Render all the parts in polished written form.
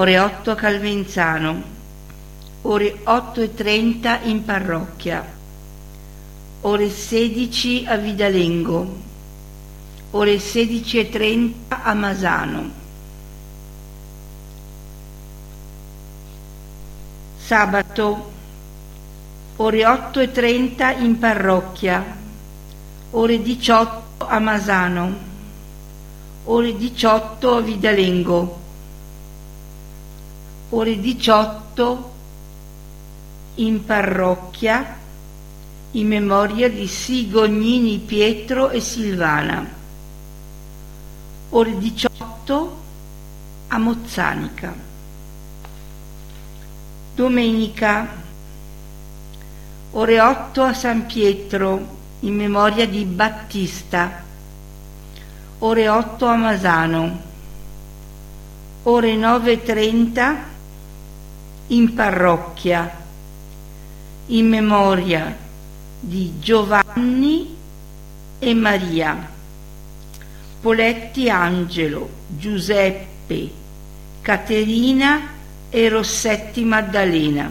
ore 8 a Calvenzano, ore 8:30 in parrocchia, ore 16 a Vidalengo, ore 16:30 a Masano. Sabato, ore 8:30 in parrocchia, ore 18 a Masano, ore 18 a Vidalengo, ore 18 in parrocchia in memoria di Sigognini Pietro e Silvana, ore 18 a Mozzanica. Domenica, ore 8 a San Pietro in memoria di Battista, ore 8 a Masano, ore 9:30 in parrocchia in memoria di Giovanni e Maria, Poletti Angelo, Giuseppe, Caterina e Rossetti Maddalena,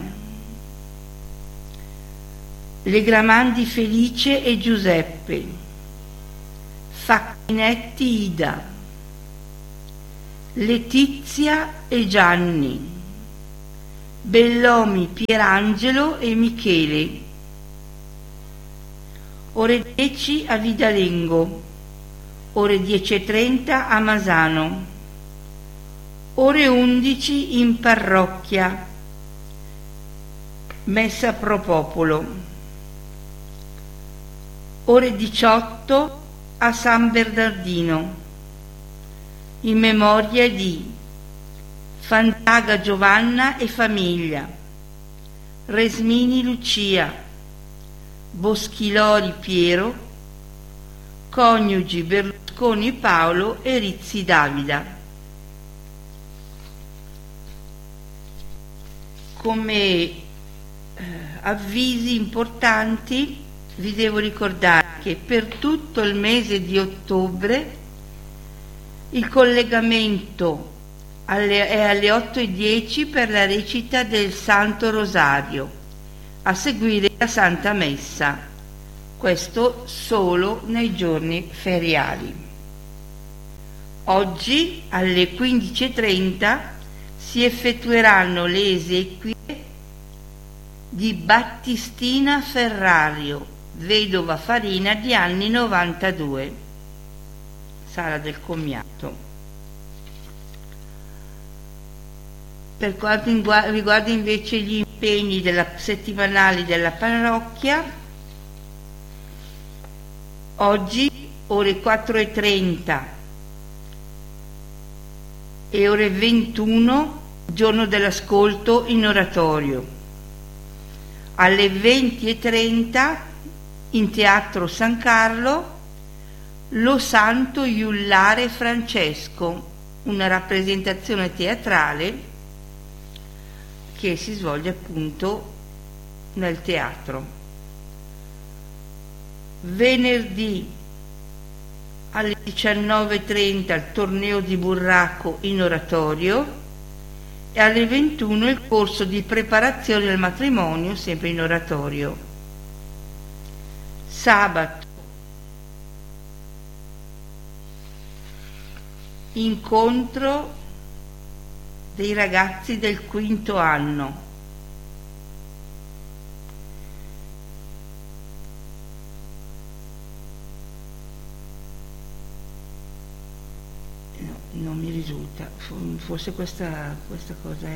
Legramandi Felice e Giuseppe, Facchinetti Ida, Letizia e Gianni, Bellomi Pierangelo e Michele, ore 10 a Vidalengo, ore 10:30 a Masano, ore 11 in parrocchia, messa pro popolo, ore 18 a San Bernardino in memoria di Fantaga Giovanna e famiglia, Resmini Lucia, Boschilori Piero, coniugi Berlusconi Paolo e Rizzi Davida. Come avvisi importanti vi devo ricordare che per tutto il mese di ottobre il collegamento è alle 8:10 per la recita del Santo Rosario, a seguire la Santa Messa, questo solo nei giorni feriali. Oggi alle 15:30 si effettueranno le esequie di Battistina Ferrario, vedova Farina di anni 92, sala del commiato. Per quanto riguarda invece gli impegni settimanali della parrocchia, oggi ore 4:30 e ore 21, giorno dell'ascolto in oratorio. Alle 20:30 in Teatro San Carlo, Lo Santo Iullare Francesco, una rappresentazione teatrale che si svolge appunto nel teatro. Venerdì alle 19:30 il torneo di burraco in oratorio e alle 21 il corso di preparazione al matrimonio, sempre in oratorio. Sabato incontro dei ragazzi del quinto anno. No, non mi risulta, forse questa cosa